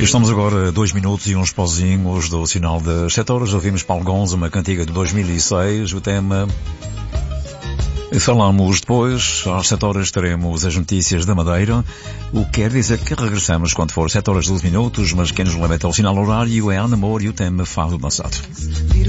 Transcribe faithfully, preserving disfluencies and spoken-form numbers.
Estamos agora a dois minutos e uns pauzinhos do sinal das sete horas. Ouvimos Paulo Gonzo, uma cantiga de dois mil e seis. O tema... Falamos depois, às sete horas teremos as notícias da Madeira, o que quer dizer que regressamos quando for sete horas e doze minutos, mas quem nos leva até o sinal horário é Ana Moura e o tema Fado Dançado.